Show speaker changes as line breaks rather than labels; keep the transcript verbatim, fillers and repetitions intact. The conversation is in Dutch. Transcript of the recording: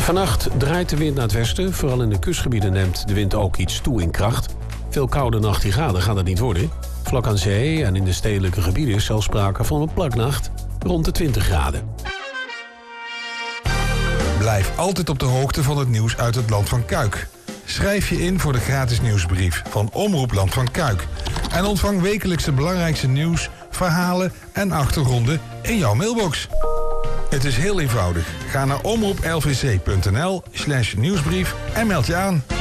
Vannacht draait de wind naar het westen. Vooral in de kustgebieden neemt de wind ook iets toe in kracht. Veel koude nachtigraden gaat het niet worden. Vlak aan zee en in de stedelijke gebieden is zelfs sprake van een plaknacht rond de twintig graden.
Blijf altijd op de hoogte van het nieuws uit het Land van Kuik. Schrijf je in voor de gratis nieuwsbrief van Omroep Land van Kuik. En ontvang wekelijks de belangrijkste nieuws, verhalen en achtergronden in jouw mailbox. Het is heel eenvoudig. Ga naar omroep l v c punt n l slash nieuwsbrief en meld je aan.